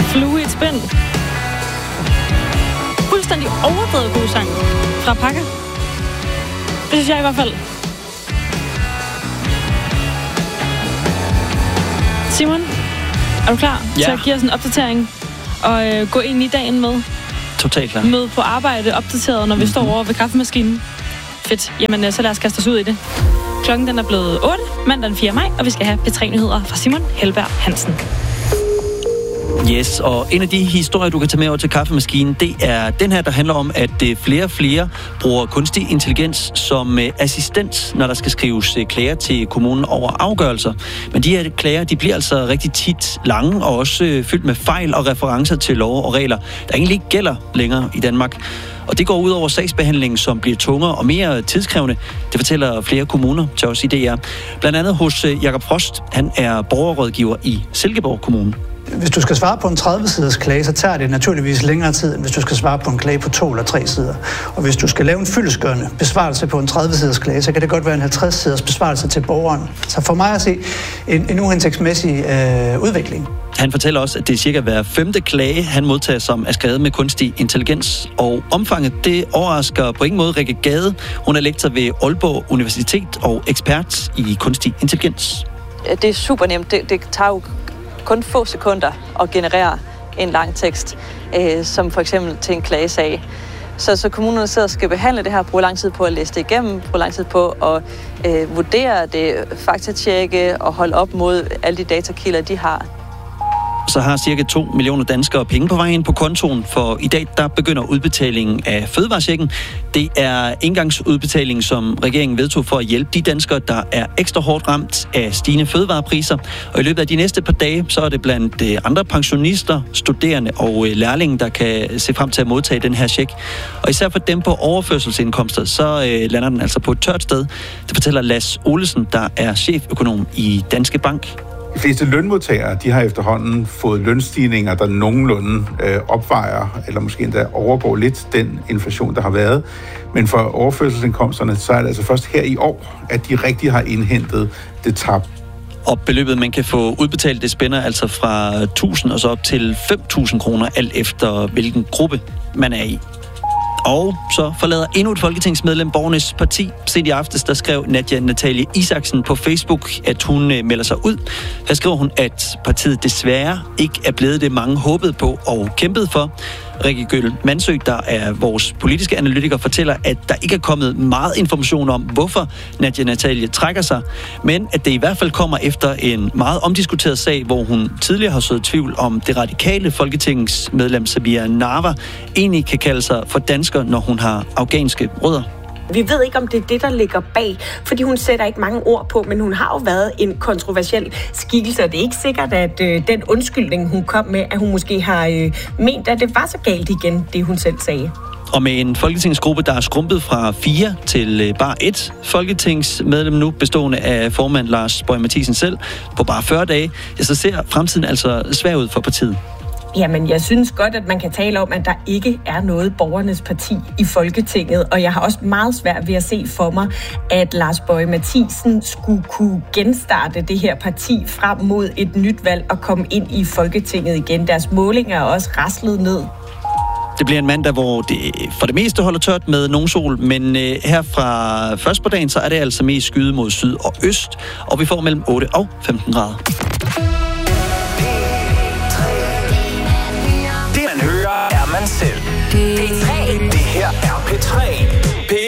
Flue i et spænd. Fuldstændig overdrevet god sang fra Pakker. Det synes jeg i hvert fald. Simon, er du klar til at give os en opdatering og gå ind i dagen med? Totalt klar. Møde på arbejde opdateret, når vi står over ved kaffemaskinen. Fedt. Jamen, så lad os kaste os ud i det. Klokken den er blevet 8, mandag den 4. maj, og vi skal have P3-nyheder fra Simon Helberg Hansen. Yes, og en af de historier, du kan tage med over til kaffemaskinen, det er den her, der handler om, at flere og flere bruger kunstig intelligens som assistent, når der skal skrives klager til kommunen over afgørelser. Men de her klager, de bliver altså rigtig tit lange og også fyldt med fejl og referencer til love og regler, der egentlig ikke gælder længere i Danmark. Og det går ud over sagsbehandlingen, som bliver tungere og mere tidskrævende. Det fortæller flere kommuner til os i DR. Blandt andet hos Jakob Frost. Han er borgerrådgiver i Silkeborg Kommune. Hvis du skal svare på en 30-siders klage, så tager det naturligvis længere tid, end hvis du skal svare på en klage på 2 eller 3 sider. Og hvis du skal lave en fyldestgørende besvarelse på en 30-siders klage, så kan det godt være en 50-siders besvarelse til borgeren. Så for mig at se en uhensigtsmæssig udvikling. Han fortæller også, at det er cirka hver 5. klage, han modtager, som er skrevet med kunstig intelligens. Og omfanget, det overrasker på ingen måde Rikke Gade. Hun er lektor ved Aalborg Universitet og ekspert i kunstig intelligens. Det er super nemt. Det tager jo kun få sekunder at generere en lang tekst, som for eksempel til en klagesag. Så kommunerne sidder og skal behandle det her, bruger lang tid på at læse det igennem, bruger lang tid på at vurdere det, faktatjekke og holde op mod alle de datakilder, de har. Så har cirka 2 millioner danskere penge på vej ind på kontoen, for i dag der begynder udbetalingen af fødevarechecken. Det er engangsudbetaling, som regeringen vedtog for at hjælpe de danskere, der er ekstra hårdt ramt af stigende fødevarepriser. Og i løbet af de næste par dage, så er det blandt andre pensionister, studerende og lærlinge, der kan se frem til at modtage den her check. Og især for dem på overførselsindkomster, så lander den altså på et tørt sted. Det fortæller Lass Olesen, der er cheføkonom i Danske Bank. De fleste lønmodtagere, de har efterhånden fået lønstigninger, der nogenlunde opvejer, eller måske endda overgår lidt den inflation, der har været. Men for overførselsindkomsterne, så er det altså først her i år, at de rigtig har indhentet det tab. Og beløbet, man kan få udbetalt, det spænder altså fra 1.000 og så op til 5.000 kroner, alt efter hvilken gruppe man er i. Og så forlader endnu et folketingsmedlem Borgernes Parti. Sent i aftes, der skrev Natalie Isaksen på Facebook, at hun melder sig ud. Her skriver hun, at partiet desværre ikke er blevet det, mange håbede på og kæmpede for. Rikke Gøl Mansø, der er vores politiske analytiker, fortæller, at der ikke er kommet meget information om, hvorfor Natalie trækker sig, men at det i hvert fald kommer efter en meget omdiskuteret sag, hvor hun tidligere har sået tvivl om det radikale folketingsmedlem Samira Nawa egentlig kan kalde sig for dansker, når hun har afghanske rødder. Vi ved ikke, om det er det, der ligger bag, fordi hun sætter ikke mange ord på, men hun har jo været en kontroversiel skikkelse, og det er ikke sikkert, at den undskyldning, hun kom med, at hun måske har ment, at det var så galt igen, det hun selv sagde. Og med en folketingsgruppe, der er skrumpet fra 4 til bare 1 folketingsmedlem nu, bestående af formand Lars Boje Mathiesen selv, på bare 40 dage, så ser fremtiden altså svær ud for partiet. Jamen, jeg synes godt, at man kan tale om, at der ikke er noget Borgernes Parti i Folketinget, og jeg har også meget svært ved at se for mig, at Lars Boje Mathiesen skulle kunne genstarte det her parti frem mod et nyt valg og komme ind i Folketinget igen. Deres målinger er også raslet ned. Det bliver en mandag, hvor det for det meste holder tørt med nogen sol, men her fra først på dagen, så er det altså mest skyde mod syd og øst, og vi får mellem 8 og 15 grader. Det man hører, er man selv.